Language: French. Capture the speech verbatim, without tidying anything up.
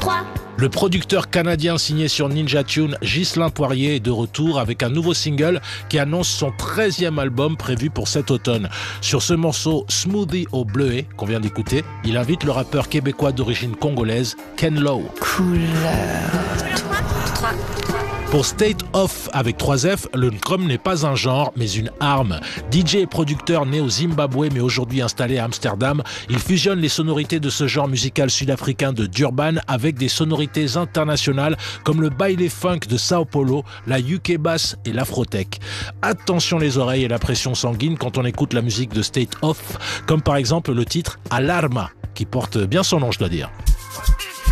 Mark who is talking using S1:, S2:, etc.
S1: trois.
S2: Le producteur canadien signé sur Ninja Tune, Ghislain Poirier, est de retour avec un nouveau single qui annonce son treizième album prévu pour cet automne. Sur ce morceau Smoothie au bleuet qu'on vient d'écouter, il invite le rappeur québécois d'origine congolaise Ken Lo.
S1: Couleur trois.
S2: Pour State Of avec trois F, le Ncrum n'est pas un genre, mais une arme. D J et producteur né au Zimbabwe, mais aujourd'hui installé à Amsterdam, il fusionne les sonorités de ce genre musical sud-africain de Durban avec des sonorités internationales comme le baile funk de Sao Paulo, la U K bass et l'afrotech. Attention les oreilles et la pression sanguine quand on écoute la musique de State Of, comme par exemple le titre Alarma, qui porte bien son nom, je dois dire.